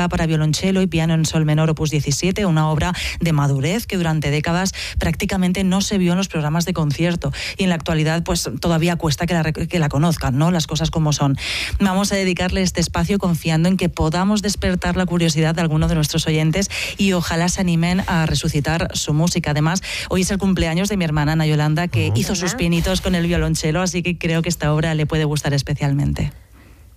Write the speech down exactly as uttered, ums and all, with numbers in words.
Sonata para violonchelo y piano en sol menor opus diecisiete, una obra de madurez que durante décadas prácticamente no se vio en los programas de concierto y en la actualidad pues todavía cuesta que la, que la conozcan, ¿no? Las cosas como son. Vamos a dedicarle este espacio confiando en que podamos despertar la curiosidad de alguno de nuestros oyentes y ojalá se animen a resucitar su música. Además, hoy es el cumpleaños de mi hermana Ana Yolanda, que uh-huh. hizo sus pinitos con el violonchelo, así que creo que esta obra le puede gustar especialmente.